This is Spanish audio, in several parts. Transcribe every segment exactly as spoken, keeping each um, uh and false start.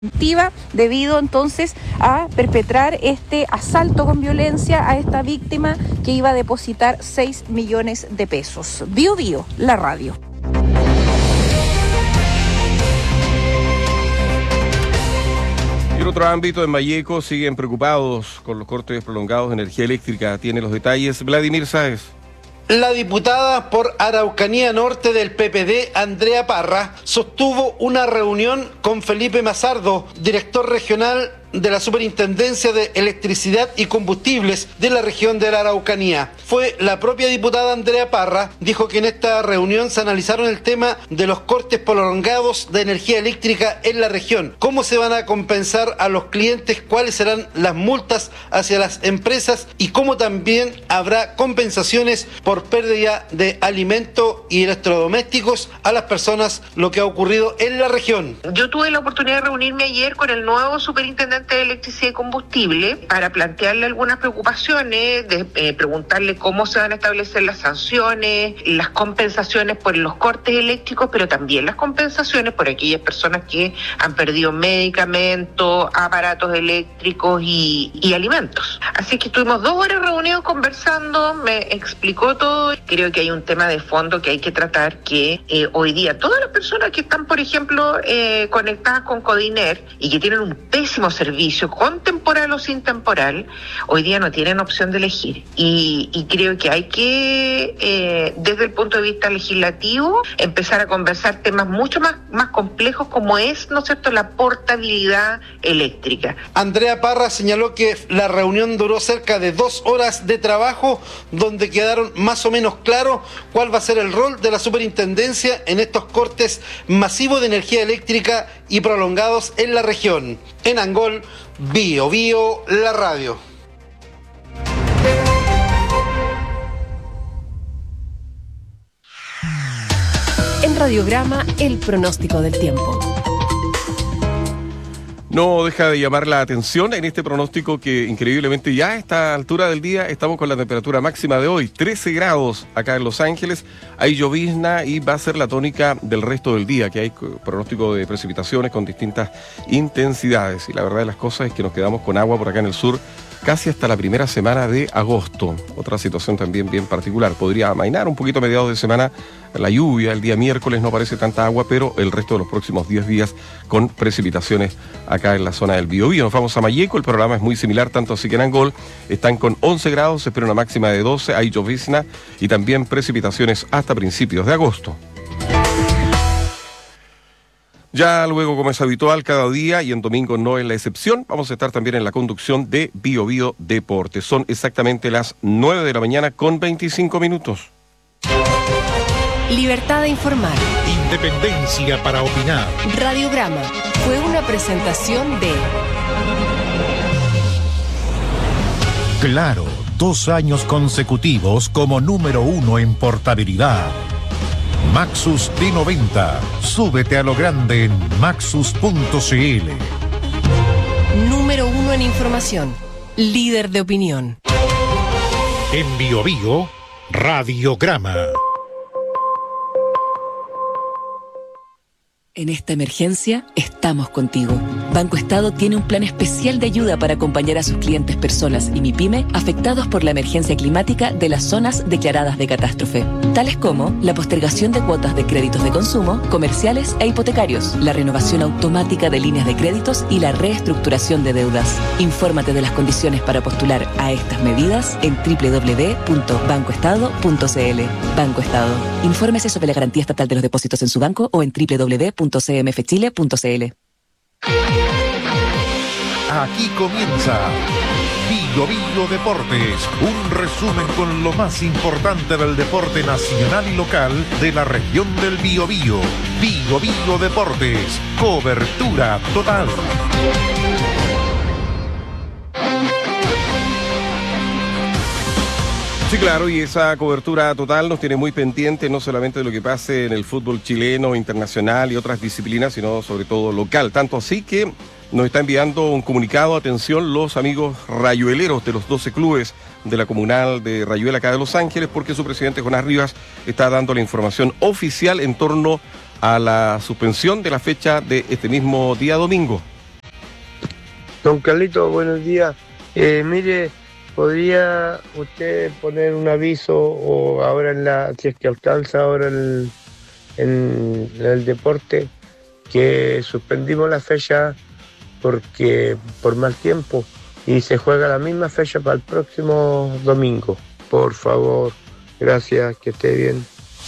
debido entonces a perpetrar este asalto con violencia a esta víctima que iba a depositar seis millones de pesos. Bio Bio, la radio. Y en otro ámbito, en Malleco siguen preocupados con los cortes prolongados de energía eléctrica. Tiene los detalles Vladimir Sáez. La diputada por Araucanía Norte del P P D, Andrea Parra, sostuvo una reunión con Felipe Mazardo, director regional de la Superintendencia de Electricidad y Combustibles de la región de la Araucanía. Fue la propia diputada Andrea Parra, dijo que en esta reunión se analizaron el tema de los cortes prolongados de energía eléctrica en la región, cómo se van a compensar a los clientes, cuáles serán las multas hacia las empresas y cómo también habrá compensaciones por pérdida de alimento y electrodomésticos a las personas, lo que ha ocurrido en la región. Yo tuve la oportunidad de reunirme ayer con el nuevo superintendente de Electricidad y Combustible para plantearle algunas preocupaciones, de eh, preguntarle cómo se van a establecer las sanciones, las compensaciones por los cortes eléctricos, pero también las compensaciones por aquellas personas que han perdido medicamentos, aparatos eléctricos y, y alimentos. Así que estuvimos dos horas reunidos conversando, me explicó todo. Creo que hay un tema de fondo que hay que tratar, que eh, hoy día todas las personas que están, por ejemplo, eh, conectadas con Codiner y que tienen un pésimo servicio con temporal o sin temporal, hoy día no tienen opción de elegir. Y, y creo que hay que, eh, desde el punto de vista legislativo, empezar a conversar temas mucho más, más complejos como es, ¿no es cierto?, la portabilidad eléctrica. Andrea Parra señaló que la reunión duró cerca de dos horas de trabajo, donde quedaron más o menos claro cuál va a ser el rol de la superintendencia en estos cortes masivos de energía eléctrica y prolongados en la región. En Angol, Bio Bio, la radio. En Radiograma, el pronóstico del tiempo. No deja de llamar la atención en este pronóstico que increíblemente ya a esta altura del día estamos con la temperatura máxima de hoy, trece grados acá en Los Ángeles, hay llovizna y va a ser la tónica del resto del día, que hay pronóstico de precipitaciones con distintas intensidades y la verdad de las cosas es que nos quedamos con agua por acá en el sur casi hasta la primera semana de agosto. Otra situación también bien particular. Podría amainar un poquito a mediados de semana la lluvia. El día miércoles no parece tanta agua, pero el resto de los próximos diez días con precipitaciones acá en la zona del Biobío. Nos vamos a Malleco. El programa es muy similar, tanto así que en Angol están con once grados, se espera una máxima de doce, hay llovizna y también precipitaciones hasta principios de agosto. Ya luego, como es habitual, cada día, y en domingo no es la excepción, vamos a estar también en la conducción de Bio Bio Deportes. Son exactamente las nueve de la mañana con veinticinco minutos. Libertad de informar. Independencia para opinar. Radiograma fue una presentación de... Claro, dos años consecutivos como número uno en portabilidad. Maxus T noventa. Súbete a lo grande en maxus punto c l. Número uno en información. Líder de opinión. En Bio Bio, Radiograma. En esta emergencia, estamos contigo. Banco Estado tiene un plan especial de ayuda para acompañar a sus clientes personas y MIPYME afectados por la emergencia climática de las zonas declaradas de catástrofe, tales como la postergación de cuotas de créditos de consumo, comerciales e hipotecarios, la renovación automática de líneas de créditos y la reestructuración de deudas. Infórmate de las condiciones para postular a estas medidas en doble u doble u doble u punto banco estado punto c l. Banco Estado. Infórmese sobre la garantía estatal de los depósitos en su banco o en doble u doble u doble u punto c m f chile punto c l. Aquí comienza Bio Bio Deportes, un resumen con lo más importante del deporte nacional y local de la región del Biobío. Bio Bio Deportes, cobertura total. Sí, claro, y esa cobertura total nos tiene muy pendiente no solamente de lo que pase en el fútbol chileno, internacional y otras disciplinas, sino sobre todo local. Tanto así que nos está enviando un comunicado, atención, los amigos rayueleros de los doce clubes de la comunal de Rayuela acá de Los Ángeles, porque su presidente Jonás Rivas está dando la información oficial en torno a la suspensión de la fecha de este mismo día domingo. Don Carlito, buenos días. Eh, mire, ¿podría usted poner un aviso o ahora en la, si es que alcanza ahora en, en el deporte, que suspendimos la fecha porque por mal tiempo y se juega la misma fecha para el próximo domingo? Por favor, gracias, que esté bien.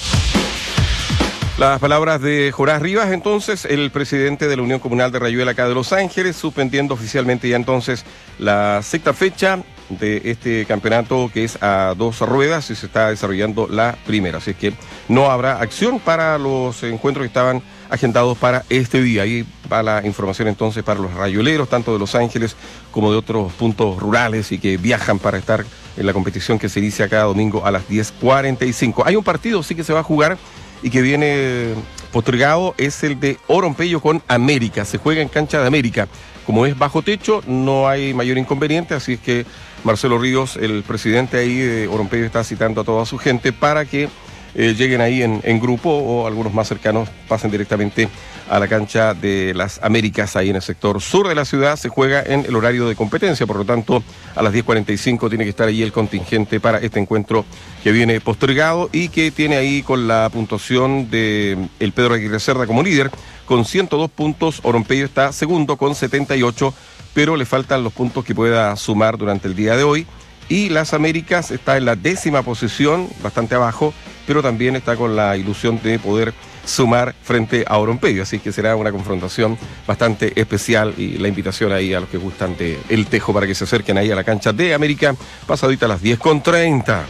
Las palabras de Jorás Rivas, entonces, el presidente de la Unión Comunal de Rayuela acá de Los Ángeles, suspendiendo oficialmente ya entonces la sexta fecha de este campeonato que es a dos ruedas y se está desarrollando la primera. Así que no habrá acción para los encuentros que estaban agendados para este día. Ahí va la información entonces para los rayueleros, tanto de Los Ángeles como de otros puntos rurales y que viajan para estar en la competición que se inicia cada domingo a las diez cuarenta y cinco. Hay un partido sí que se va a jugar y que viene postergado, es el de Orompello con América. Se juega en cancha de América. Como es bajo techo, no hay mayor inconveniente, así es que Marcelo Ríos, el presidente ahí de Orompello, está citando a toda su gente para que eh, lleguen ahí en, en grupo o algunos más cercanos pasen directamente a la cancha de las Américas, ahí en el sector sur de la ciudad. Se juega en el horario de competencia, por lo tanto a las diez cuarenta y cinco tiene que estar allí el contingente para este encuentro que viene postergado y que tiene ahí con la puntuación de el Pedro Aguirre Cerda como líder con ciento dos puntos. Orompello está segundo con setenta y ocho, pero le faltan los puntos que pueda sumar durante el día de hoy. Y las Américas está en la décima posición, bastante abajo, pero también está con la ilusión de poder sumar frente a Orompello, así que será una confrontación bastante especial y la invitación ahí a los que gustan de El Tejo para que se acerquen ahí a la cancha de América, pasadita a las diez con treinta.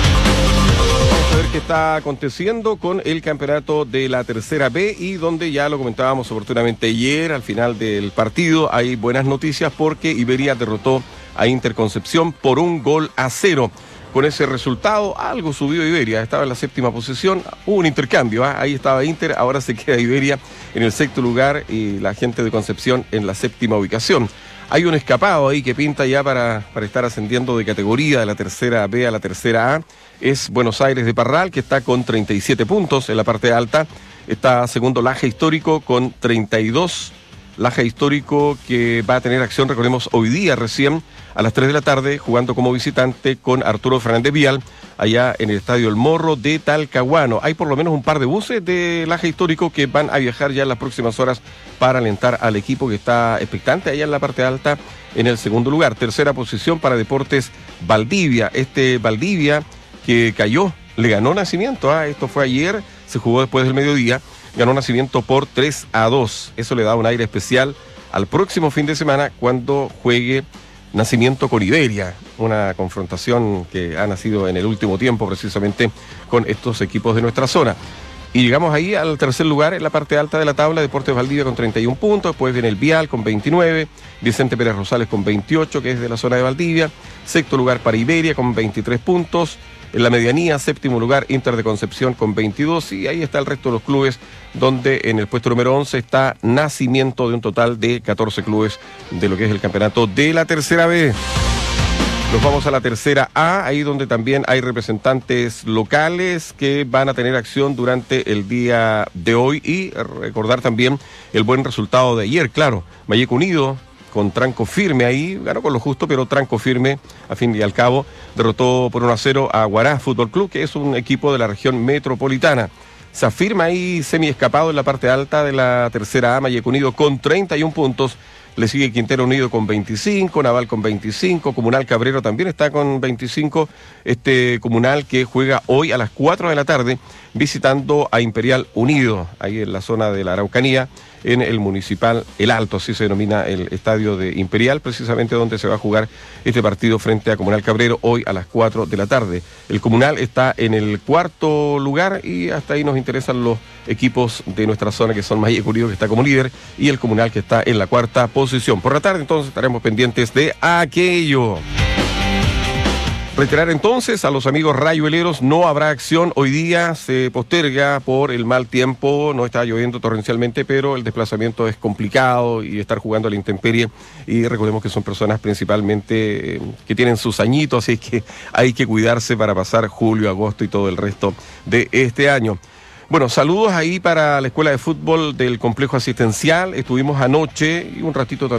Vamos a ver qué está aconteciendo con el campeonato de la tercera B y donde ya lo comentábamos oportunamente ayer al final del partido. Hay buenas noticias porque Iberia derrotó a Interconcepción por un gol a cero. Con ese resultado, algo subió Iberia, estaba en la séptima posición, hubo un intercambio, ¿eh? Ahí estaba Inter, ahora se queda Iberia en el sexto lugar y la gente de Concepción en la séptima ubicación. Hay un escapado ahí que pinta ya para, para estar ascendiendo de categoría de la tercera B a la tercera A, es Buenos Aires de Parral, que está con treinta y siete puntos en la parte alta, está segundo Laja Histórico con treinta y dos, Laja Histórico que va a tener acción, recordemos, hoy día recién, a las tres de la tarde, jugando como visitante con Arturo Fernández Vial, allá en el Estadio El Morro de Talcahuano. Hay por lo menos un par de buses de Laja Histórico que van a viajar ya en las próximas horas para alentar al equipo que está expectante allá en la parte alta, en el segundo lugar. Tercera posición para Deportes Valdivia. Este Valdivia que cayó, le ganó Nacimiento, ¿ah? Esto fue ayer, se jugó después del mediodía, ganó Nacimiento por tres a dos. Eso le da un aire especial al próximo fin de semana cuando juegue Nacimiento con Iberia, una confrontación que ha nacido en el último tiempo precisamente con estos equipos de nuestra zona. Y llegamos ahí al tercer lugar en la parte alta de la tabla, Deportes Valdivia con treinta y un puntos, después viene el Vial con veintinueve, Vicente Pérez Rosales con veintiocho, que es de la zona de Valdivia, sexto lugar para Iberia con veintitrés puntos, en la medianía, séptimo lugar, Inter de Concepción con veintidós, y ahí está el resto de los clubes, donde en el puesto número once está Nacimiento de un total de catorce clubes de lo que es el campeonato de la tercera B. Nos vamos a la tercera A, ahí donde también hay representantes locales que van a tener acción durante el día de hoy y recordar también el buen resultado de ayer, claro, Mayeco Unido con tranco firme ahí, ganó con lo justo, pero tranco firme, a fin y al cabo, derrotó por uno a cero a Huará Fútbol Club, que es un equipo de la región metropolitana. Se afirma ahí semi escapado en la parte alta de la tercera A, Mayeco Unido con treinta y un puntos, le sigue Quintero Unido con veinticinco, Naval con veinticinco, Comunal Cabrero también está con veinticinco, este Comunal que juega hoy a las cuatro de la tarde visitando a Imperial Unido, ahí en la zona de la Araucanía, en el municipal El Alto, así se denomina el estadio de Imperial, precisamente donde se va a jugar este partido frente a Comunal Cabrero hoy a las cuatro de la tarde. El Comunal está en el cuarto lugar y hasta ahí nos interesan los equipos de nuestra zona que son Mayeco Unido, que está como líder, y el Comunal que está en la cuarta posición. Por la tarde entonces estaremos pendientes de aquello. Reiterar entonces a los amigos rayueleros, no habrá acción hoy día, se posterga por el mal tiempo, no está lloviendo torrencialmente, pero el desplazamiento es complicado y estar jugando a la intemperie, y recordemos que son personas principalmente eh, que tienen sus añitos, así que hay que cuidarse para pasar julio, agosto y todo el resto de este año. Bueno, saludos ahí para la Escuela de Fútbol del Complejo Asistencial, estuvimos anoche y un ratito también